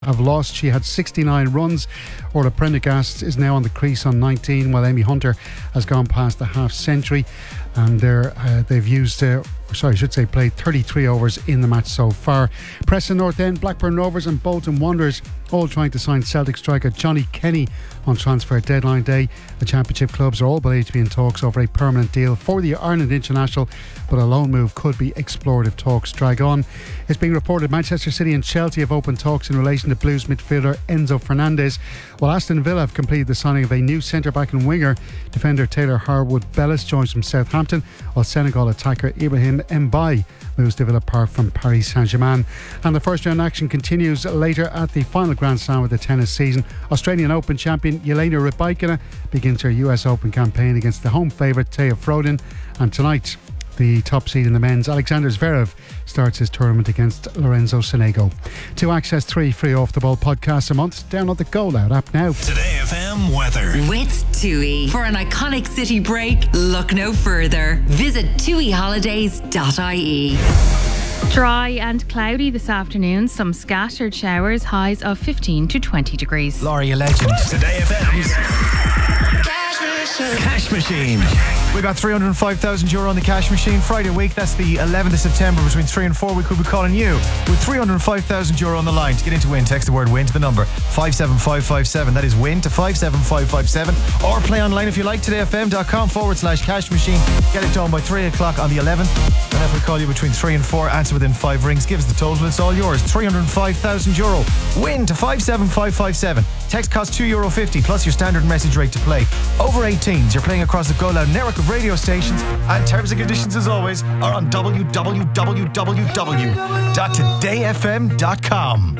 have lost. She had 69 runs. Orla Prendergast is now on the crease on 19, while Amy Hunter has gone past the half century. And they've played 33 overs in the match so far. Preston North End, Blackburn Rovers and Bolton Wanderers all trying to sign Celtic striker Johnny Kenny on transfer deadline day. The Championship clubs are all believed to be in talks over a permanent deal for the Ireland international, but a loan move could be explored if talks drag on. It's being reported Manchester City and Chelsea have opened talks in relation to Blues midfielder Enzo Fernandez, while Aston Villa have completed the signing of a new centre-back and winger. Defender Taylor Harwood-Bellis joins from Southampton, while Senegal attacker Ibrahim Mbaye moves to Villa Park from Paris Saint-Germain. And the first round action continues later at the final Grand Slam of the tennis season. Australian Open champion Jelena Rybakina begins her US Open campaign against the home favourite Taya Frodin. And tonight, the top seed in the men's, Alexander Zverev, starts his tournament against Lorenzo Sonego. To access 3 free Off the Ball podcasts a month, download the Go Loud app now. Today FM weather. With TUI. For an iconic city break, look no further. Visit tuiholidays.ie. Dry and cloudy this afternoon. Some scattered showers. Highs of 15 to 20 degrees. Laurie, a legend. Today FM's Cash Machine. We got €305,000 on the cash machine. Friday week, that's the 11th of September. Between 3 and 4, we could be calling you with €305,000 on the line. To get into win, text the word win to the number 57557. That is win to 57557. Or play online if you like, todayfm.com/cash machine. Get it done by 3 o'clock on the 11th. Whenever we call you between 3 and 4, answer within 5 rings. Give us the total, it's all yours. €305,000. Win to 57557. Text costs €2.50 plus your standard message rate to play. Over 18s, you're playing across the Go Loud network of radio stations, and terms and conditions as always are on www.todayfm.com.